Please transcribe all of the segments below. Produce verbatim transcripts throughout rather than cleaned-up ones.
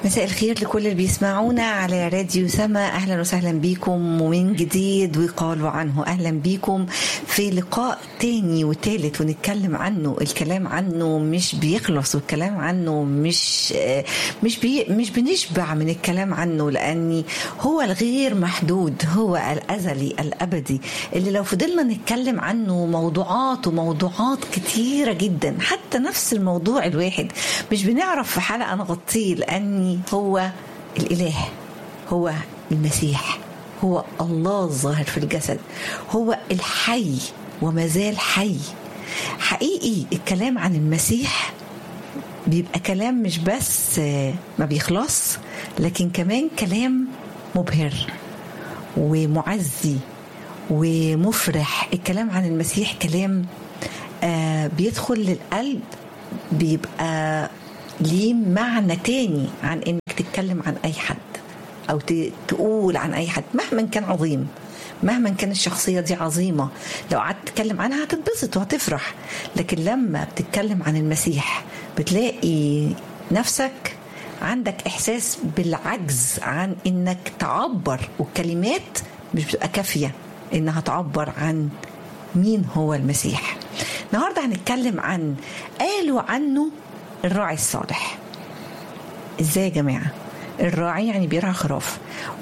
مساء الخير لكل اللي بيسمعونا على راديو سما. أهلا وسهلا بيكم ومن جديد وقالوا عنه. أهلا بيكم في لقاء تاني وتالت ونتكلم عنه. الكلام عنه مش بيخلص والكلام عنه مش مش بي مش بنشبع من الكلام عنه، لأني هو الغير محدود، هو الأزلي الأبدي اللي لو فضلنا نتكلم عنه موضوعات وموضوعات كتيرة جدا، حتى نفس الموضوع الواحد مش بنعرف في حلقة نغطيه، لأني هو الإله، هو المسيح، هو الله الظاهر في الجسد، هو الحي وما زال حي. حقيقي الكلام عن المسيح بيبقى كلام مش بس ما بيخلص، لكن كمان كلام مبهر ومعزي ومفرح. الكلام عن المسيح كلام بيدخل للقلب، بيبقى ليه معنى تاني عن انك تتكلم عن اي حد او تقول عن اي حد مهما كان عظيم، مهما كان الشخصية دي عظيمة. لو قعدت تتكلم عنها هتتبسط وهتفرح، لكن لما بتتكلم عن المسيح بتلاقي نفسك عندك احساس بالعجز عن انك تعبر، والكلمات مش بتبقى كافية انها تعبر عن مين هو المسيح. النهاردة هنتكلم عن قالوا عنه الراعي الصالح. ازاي يا جماعة؟ الراعي يعني بيرعى خراف،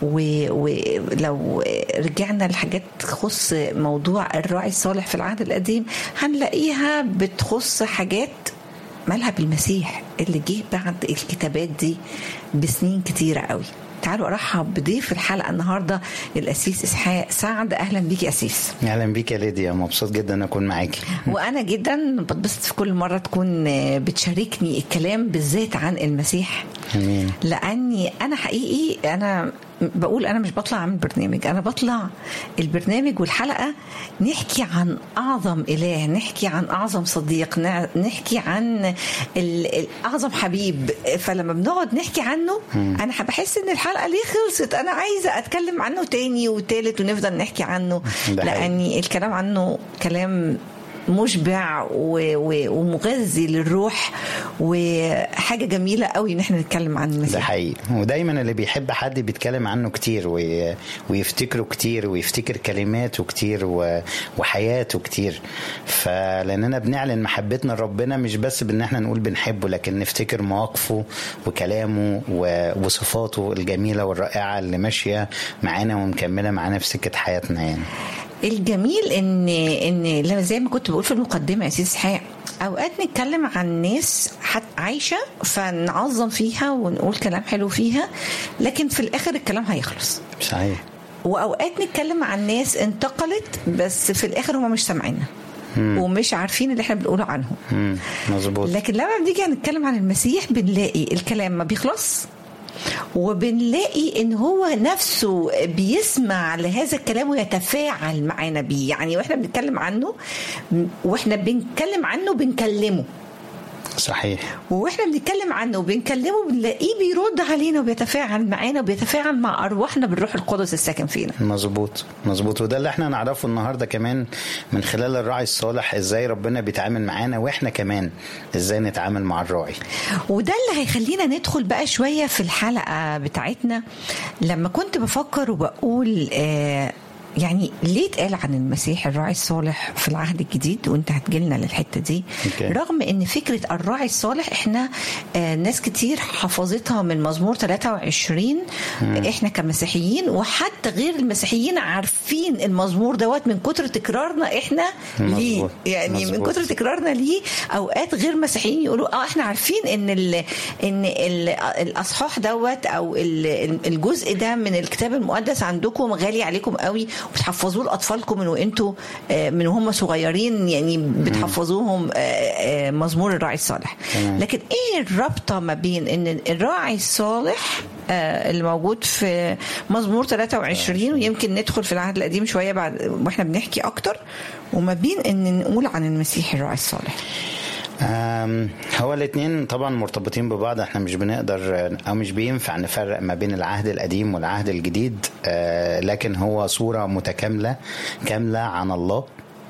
ولو رجعنا لحاجات تخص موضوع الراعي الصالح في العهد القديم هنلاقيها بتخص حاجات مالها بالمسيح اللي جه بعد الكتابات دي بسنين كتيرة قوي. تعالوا ارحب بضيف الحلقه النهارده الاسيس اسحاق سعد. اهلا بيك يا اسيس. اهلا بيك يا ليديا، مبسوط جدا ان اكون معاكي. وانا جدا بتبسط في كل مره تكون بتشاركني الكلام بالذات عن المسيح. امين. لاني انا حقيقي انا بقول انا مش بطلع اعمل برنامج، انا بطلع البرنامج والحلقه نحكي عن اعظم اله، نحكي عن اعظم صديق، نحكي عن اعظم حبيب. فلما بنقعد نحكي عنه م. انا بحس ان الحلقه ليه خلصت، انا عايزه اتكلم عنه تاني وتالت ونفضل نحكي عنه، لاني الكلام عنه كلام مشبع ومغذي للروح وحاجة جميلة قوي ان احنا نتكلم عن المسيح. ده حقيقي، ودايما اللي بيحب حد بيتكلم عنه كتير ويفتكره كتير ويفتكر كلماته كتير وحياته كتير. فلاننا بنعلن محبتنا لربنا مش بس بان احنا نقول بنحبه، لكن نفتكر مواقفه وكلامه وصفاته الجميلة والرائعة اللي ماشية معانا ومكملة معانا في سكة حياتنا. يعني الجميل ان ان لما زي ما كنت بقول في المقدمه يا سيس حق، اوقات نتكلم عن ناس عايشه فنعظم فيها ونقول كلام حلو فيها، لكن في الاخر الكلام هيخلص. صحيح. واوقات نتكلم عن ناس انتقلت بس في الاخر هم مش سامعيننا ومش عارفين اللي احنا بنقوله عنهم. مظبوط. لكن لما بنيجي نتكلم عن المسيح بنلاقي الكلام ما بيخلص، وبنلاقي ان هو نفسه بيسمع لهذا الكلام ويتفاعل معنا بيه. يعني واحنا بنتكلم عنه واحنا بنتكلم عنه بنكلمه. صحيح. واحنا بنتكلم عنه وبنكلمه بنلاقيه بيرد علينا وبيتفاعل معانا وبيتفاعل مع ارواحنا بالروح القدس الساكن فينا. مظبوط مظبوط. وده اللي احنا نعرفه النهارده كمان من خلال الراعي الصالح، ازاي ربنا بيتعامل معانا واحنا كمان ازاي نتعامل مع الراعي. وده اللي هيخلينا ندخل بقى شويه في الحلقه بتاعتنا. لما كنت بفكر وبقول آه يعني ليه اتقال عن المسيح الراعي الصالح في العهد الجديد، وانت هتجيلنا للحتة دي. okay. رغم ان فكرة الراعي الصالح احنا آه ناس كتير حفظتها من مزمور ثلاثة وعشرين hmm. احنا كمسيحيين وحتى غير المسيحيين عارفين المزمور دوت من كتر تكرارنا احنا ليه. يعني مزبوط. من كتر تكرارنا ليه اوقات غير مسيحيين يقولوا اه احنا عارفين ان ال ان ال الاصحاح دوت او الجزء ده من الكتاب المقدس عندكم غالي عليكم قوي وبتحفظوه لأطفالكم من وانتوا من وهم صغيرين، يعني بتحفظوهم مزمور الراعي الصالح. لكن ايه الرابطة ما بين ان الراعي الصالح اللي موجود في مزمور ثلاثة وعشرين ويمكن ندخل في العهد القديم شوية بعد واحنا بنحكي اكتر، وما بين ان نقول عن المسيح الراعي الصالح؟ هو الاثنين طبعا مرتبطين ببعض. احنا مش بنقدر او مش بينفع نفرق ما بين العهد القديم والعهد الجديد، لكن هو صورة متكاملة كاملة عن الله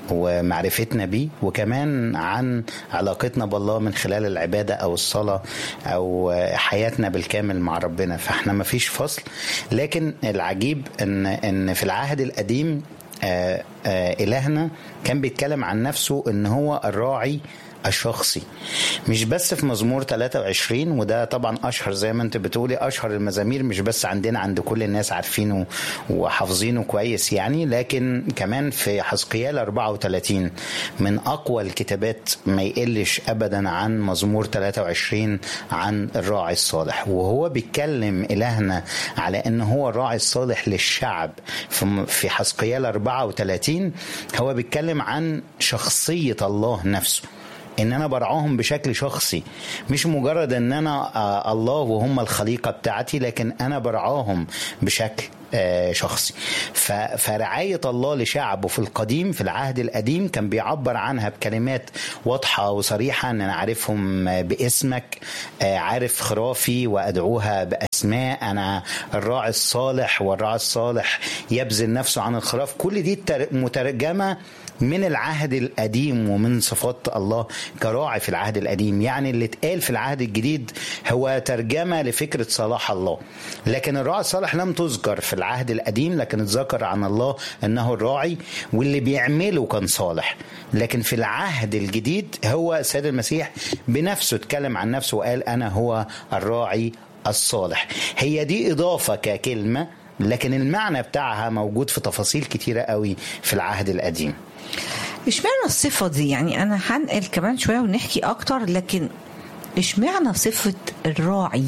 ومعرفتنا بيه، وكمان عن علاقتنا بالله من خلال العبادة أو الصلاة أو حياتنا بالكامل مع ربنا. فاحنا ما فيش فصل. لكن العجيب ان ان في العهد القديم آآ آآ إلهنا كان بيتكلم عن نفسه ان هو الراعي الشخصي، مش بس في مزمور ثلاثة وعشرين، وده طبعا اشهر زي ما انت بتقولي اشهر المزامير، مش بس عندنا، عند كل الناس عارفينه وحافظينه كويس يعني، لكن كمان في حزقيال أربعة وثلاثين من اقوى الكتابات ما يقلش ابدا عن مزمور ثلاثة وعشرين عن الراعي الصالح. وهو بيتكلم إلهنا على ان هو الراعي الصالح للشعب. في حزقيال أربعة وثلاثين هو بيتكلم عن شخصية الله نفسه، ان انا برعاهم بشكل شخصي، مش مجرد ان انا الله وهم الخليقة بتاعتي، لكن انا برعاهم بشكل شخصي. فرعاية الله لشعبه في القديم، في العهد القديم، كان بيعبر عنها بكلمات واضحة وصريحة، ان انا عارفهم باسمك، عارف خرافي وادعوها باسماء، انا الراعي الصالح، والراعي الصالح يبذل نفسه عن الخراف. كل دي مترجمة من العهد القديم ومن صفات الله كراعي في العهد القديم. يعني اللي اتقال في العهد الجديد هو ترجمة لفكرة صلاح الله، لكن الراعي الصالح لم تذكر في العهد القديم، لكن اتذكر عن الله انه الراعي واللي بيعمله كان صالح. لكن في العهد الجديد هو السيد المسيح بنفسه اتكلم عن نفسه وقال انا هو الراعي الصالح. هي دي اضافة ككلمة، لكن المعنى بتاعها موجود في تفاصيل كتيرة قوي في العهد القديم. اشمعنى الصفة دي؟ يعني أنا هنقل كمان شوية ونحكي أكتر، لكن اشمعنى صفة الراعي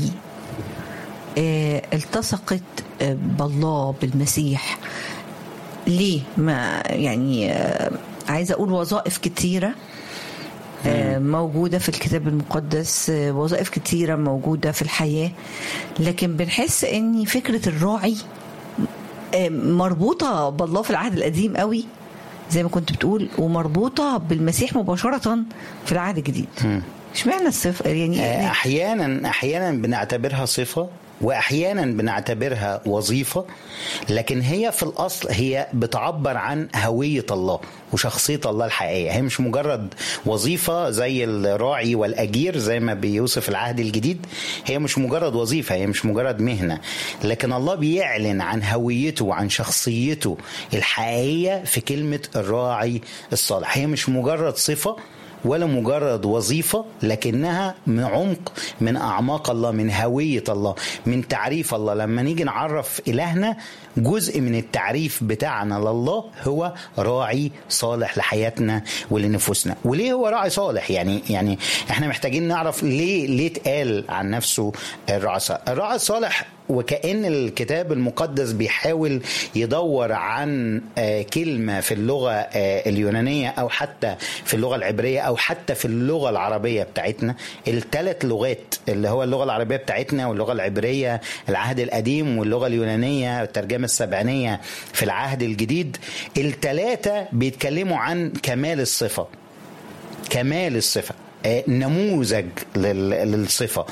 اه التصقت بالله بالمسيح؟ ليه؟ ما يعني اه عايزة أقول وظائف كتيرة اه موجودة في الكتاب المقدس، اه وظائف كتيرة موجودة في الحياة، لكن بنحس أن فكرة الراعي اه مربوطة بالله في العهد القديم قوي زي ما كنت بتقول، ومربوطة بالمسيح مباشرة في العهد الجديد. اشمعنى الصفة؟ يعني احيانا احيانا بنعتبرها صفة، واحيانا بنعتبرها وظيفة، لكن هي في الاصل هي بتعبر عن هوية الله وشخصية الله الحقيقية. هي مش مجرد وظيفة زي الراعي والأجير زي ما بيوصف العهد الجديد، هي مش مجرد وظيفة، هي مش مجرد مهنة، لكن الله بيعلن عن هويته وعن شخصيته الحقيقية في كلمة الراعي الصالح. هي مش مجرد صفة ولا مجرد وظيفة، لكنها من عمق من أعماق الله، من هوية الله، من تعريف الله. لما نيجي نعرف إلهنا، جزء من التعريف بتاعنا لله هو راعي صالح لحياتنا ولنفوسنا. وليه هو راعي صالح؟ يعني يعني احنا محتاجين نعرف ليه ليه اتقال عن نفسه الراعي الصالح. الراعي الصالح وكأن الكتاب المقدس بيحاول يدور عن كلمة في اللغة اليونانية أو حتى في اللغة العبرية أو حتى في اللغة العربية بتاعتنا، الثلاث لغات اللي هو اللغة العربية بتاعتنا واللغة العبرية العهد القديم واللغة اليونانية الترجمة السبعينية في العهد الجديد، الثلاثة بيتكلموا عن كمال الصفة، كمال الصفة، نموذج للصفة،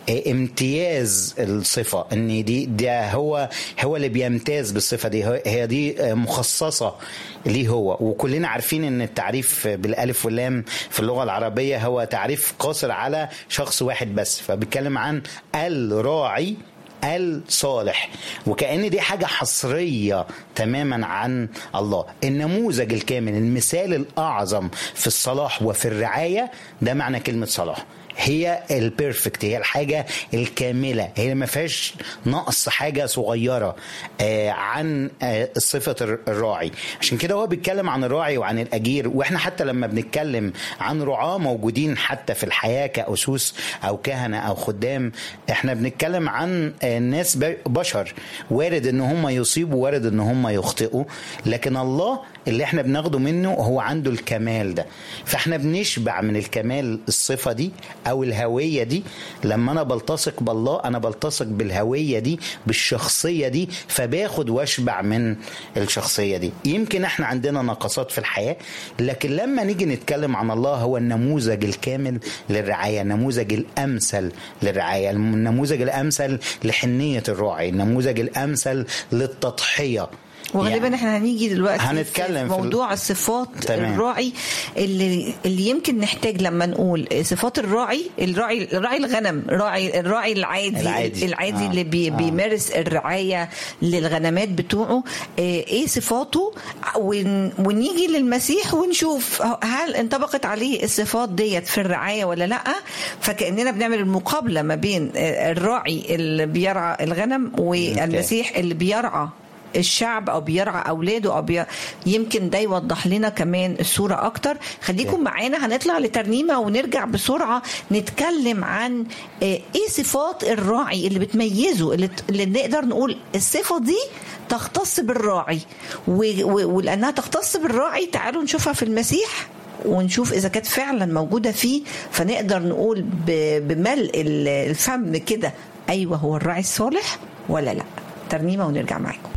امتياز الصفة، ان دي ده هو هو اللي بيمتاز بالصفة دي، هي دي مخصصة ليه هو. وكلنا عارفين ان التعريف بالالف واللام في اللغة العربية هو تعريف قاصر على شخص واحد بس، فبيتكلم عن الراعي الصالح، وكأن دي حاجة حصرية تماما عن الله. النموذج الكامل، المثال الأعظم في الصلاح وفي الرعاية، ده معنى كلمة صلاح. هي البيرفكت، هي الحاجة الكاملة، هي ما فيهاش نقص حاجة صغيرة آه عن آه صفة الراعي. عشان كده هو بيتكلم عن الراعي وعن الأجير. وإحنا حتى لما بنتكلم عن رعاة موجودين حتى في الحياة كأسوس أو كهنة أو خدام، إحنا بنتكلم عن آه ناس بشر، وارد إن هم يصيبوا، وارد إن هم يخطئوا، لكن الله اللي إحنا بناخده منه هو عنده الكمال ده. فإحنا بنشبع من الكمال الصفة دي أو الهوية دي. لما أنا بلتصق بالله أنا بلتصق بالهوية دي، بالشخصية دي، فباخد واشبع من الشخصية دي. يمكن احنا عندنا نقصات في الحياة، لكن لما نيجي نتكلم عن الله هو النموذج الكامل للرعاية، النموذج الأمثل للرعاية، النموذج الأمثل لحنية الراعي، النموذج الأمثل للتضحية. وغالبا يعني احنا هنيجي دلوقتي هنتكلم في موضوع في الصفات تمام. الراعي اللي اللي يمكن نحتاج لما نقول صفات الراعي الراعي راعي الغنم راعي الراعي العادي العادي, العادي آه. اللي بي آه. بيمارس الرعاية للغنمات بتوعه ايه صفاته، ونيجي للمسيح ونشوف هل انطبقت عليه الصفات ديت في الرعاية ولا لا. فكأننا بنعمل المقابلة ما بين الراعي اللي بيرعى الغنم والمسيح اللي بيرعى الشعب او بيرعى اولاده او بي... يمكن ده يوضح لنا كمان الصوره اكتر. خليكم معانا، هنطلع لترنيمه ونرجع بسرعه نتكلم عن ايه صفات الراعي اللي بتميزه، اللي, اللي نقدر نقول الصفه دي تختص بالراعي، و... و... ولانها تختص بالراعي تعالوا نشوفها في المسيح ونشوف إذا كانت فعلا موجودة فيه، فنقدر نقول بملء الفم كده أيوة هو الراعي الصالح ولا لا. ترنيمة ونرجع معاكم.